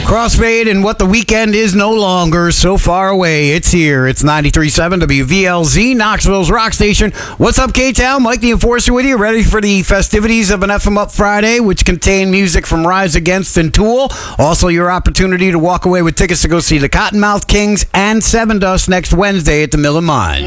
Crossfade and what the weekend is no longer so far away. It's here. It's 93.7 WVLZ, Knoxville's rock station. What's up, K-Town? Mike the Enforcer with you, ready for the festivities of an FM Up Friday, which contain music from Rise Against and Tool. Also, your opportunity to walk away with tickets to go see the Cottonmouth Kings and Seven Dust next Wednesday at the Miller Mine.